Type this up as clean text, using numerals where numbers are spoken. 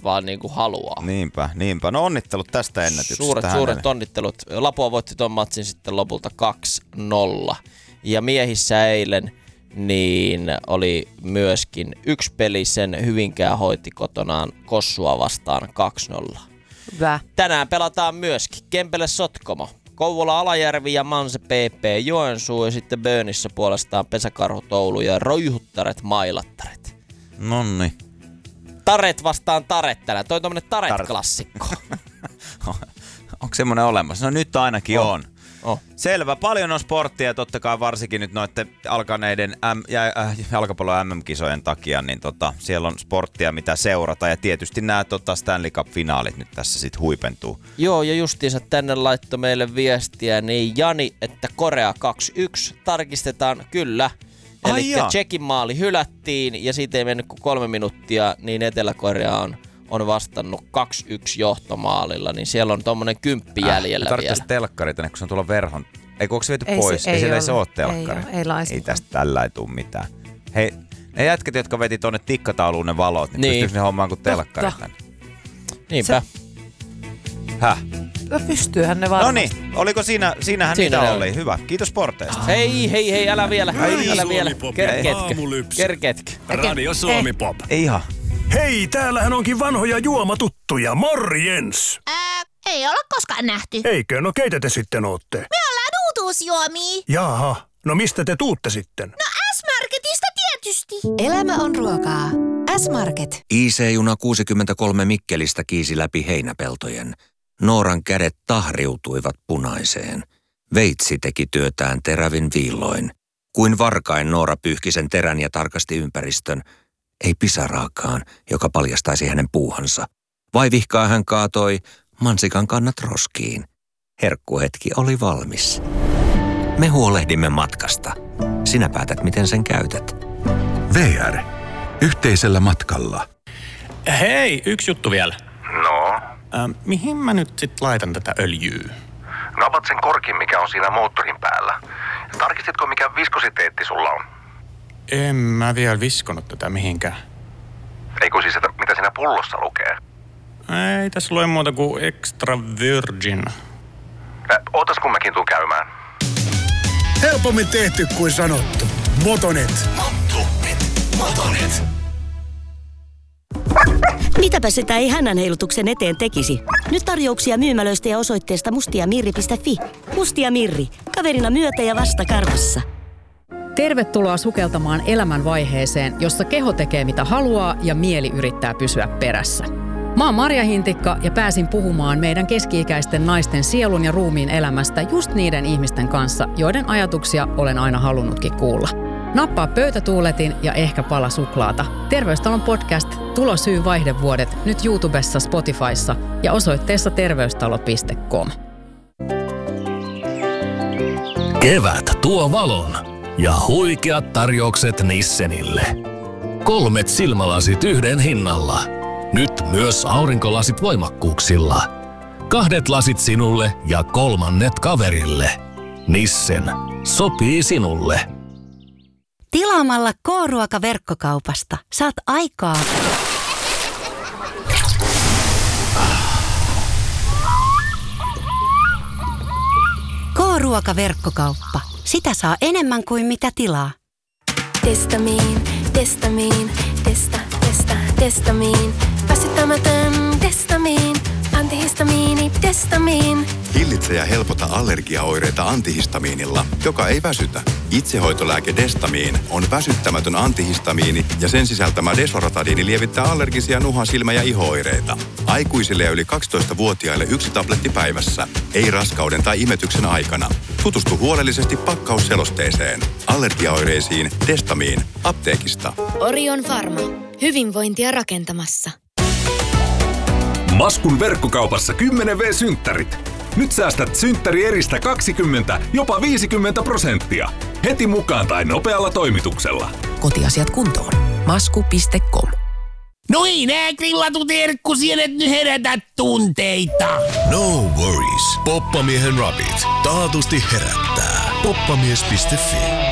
jos vaan niinku haluaa. Niinpä. No onnittelut tästä ennätyksestä. Suuret onnittelut. Lapua voitti ton matsin sitten lopulta 2-0. Ja miehissä eilen niin oli myöskin yksi peli, sen Hyvinkää hoiti kotonaan Kossua vastaan 2-0. Hyvä. Tänään pelataan myöskin Kempele Sotkomo, Kouvola Alajärvi ja Manse PP Joensuu ja sitten Böönissä puolestaan Pesäkarhu Oulu ja Roihuttaret Mailattaret. Nonni. Taret vastaan Taret tänään. Toi on tommonen Taret-klassikko. Onko semmoinen olemassa? No nyt ainakin on. Selvä. Paljon on sporttia, totta kai varsinkin nyt noitten alkaneiden jalkapallon MM-kisojen takia, niin siellä on sporttia, mitä seurata. Ja tietysti nämä Stanley Cup-finaalit nyt tässä sitten huipentuu. Joo, ja justiinsa tänne laittoi meille viestiä, niin Jani, että Korea 2-1 tarkistetaan, kyllä. Eli Tšekin maali hylättiin, ja siitä ei mennyt kuin 3 minuuttia, niin Etelä-Korea on vastannut 2-1 johtomaalilla, niin siellä on tommonen 10 jäljellä vielä. Tarvitsisi telkkari tänne, kun se on tuolla verhon. Eikö onko se viety pois? Ei siellä se ole telkkari. Ei tästä tällä ei tule mitään. Hei, ne jätket, jotka veti tonne tikkatauluun ne valot, niin pystyykö ne hommaan kuin telkkari tänne? Niinpä. Pystyyhän ne varmasti. Noniin, oliko siinähän niitä oli. Hyvä, kiitos sporteista. Hei, älä vielä. Kerkeetkö? Radio Suomi Pop. Ei ihan. Hei, täällähän onkin vanhoja juomatuttuja. Morjens! Ei olla koskaan nähty. Eikö? No keitä te sitten ootte? Me ollaan uutuusjuomia. Jaha, no mistä te tuutte sitten? No S-Marketista tietysti. Elämä on ruokaa. S-Market. IC-juna 63 Mikkelistä kiisi läpi heinäpeltojen. Nooran kädet tahriutuivat punaiseen. Veitsi teki työtään terävin viilloin. Kuin varkain Noora pyyhki sen terän ja tarkasti ympäristön. Ei pisaraakaan, joka paljastaisi hänen puuhansa. Vaivihkaa hän kaatoi mansikan kannat roskiin. Herkkuhetki oli valmis. Me huolehdimme matkasta. Sinä päätät, miten sen käytät. VR. Yhteisellä matkalla. Hei, yksi juttu vielä. No? Mihin mä nyt sit laitan tätä öljyä? No avat sen korkin, mikä on siinä moottorin päällä. Tarkistitko, mikä viskositeetti sulla on? En mä vielä viskonut tätä mihinkään. Eikö siis, että mitä siinä pullossa lukee? Ei tässä lue muuta kuin extra virgin. Ootas kun mäkin tuun käymään. Helpommin tehty kuin sanottu. Motonet. Motonet. Mitäpä sitä ei hännänheilutuksen eteen tekisi? Nyt tarjouksia myymälöistä ja osoitteesta mustiamirri.fi. Mustia Mirri. Kaverina myötä ja vasta karvassa. Tervetuloa sukeltamaan elämän vaiheeseen, jossa keho tekee mitä haluaa ja mieli yrittää pysyä perässä. Mä oon Marja Hintikka ja pääsin puhumaan meidän keski-ikäisten naisten sielun ja ruumiin elämästä just niiden ihmisten kanssa, joiden ajatuksia olen aina halunnutkin kuulla. Nappaa pöytätuuletin ja ehkä pala suklaata. Terveystalon podcast Tulo syy vaihdevuodet nyt YouTubessa, Spotifyssa ja osoitteessa terveystalo.com. Kevät tuo valon ja huikeat tarjoukset Nissenille. 3 silmälasit yhden hinnalla. Nyt myös aurinkolasit voimakkuuksilla. 2 lasit sinulle ja 3 kaverille. Nissen. Sopii sinulle. Tilaamalla K-ruoka-verkkokaupasta saat aikaa. K-ruoka-verkkokauppa. Sitä saa enemmän kuin mitä tilaa. Testamiin, testamiin. Väsyttämätön testamiin. Antihistamiini, testamiin. Hillitse ja helpota allergiaoireita antihistamiinilla, joka ei väsytä. Itsehoitolääke Destamiin on väsyttämätön antihistamiini ja sen sisältämä desloratadiini lievittää allergisia nuha-, silmä- ja iho-oireita. Aikuisille ja yli 12-vuotiaille 1 tabletti päivässä. Ei raskauden tai imetyksen aikana. Tutustu huolellisesti pakkausselosteeseen. Allergiaoireisiin Destamiin. Apteekista. Orion Pharma. Hyvinvointia rakentamassa. Maskun verkkokaupassa 10V-synttärit. Nyt säästät synttärieristä 20, jopa 50%. Heti mukaan tai nopealla toimituksella. Kotiasiat kuntoon. Masku.com. No ei nää grillatut herkkusienet nyt herätä tunteita. No worries. Poppamiehen Rabbit. Taatusti herättää. Poppamies.fi